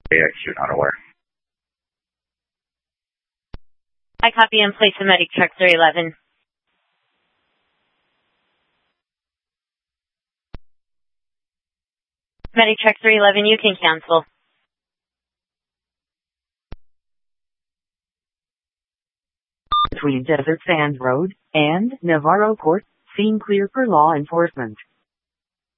AX, you're not aware. I copy and place a medic truck 311. Medic truck 311, you can cancel. Between Desert Sands Road and Navarro Court, scene clear for law enforcement.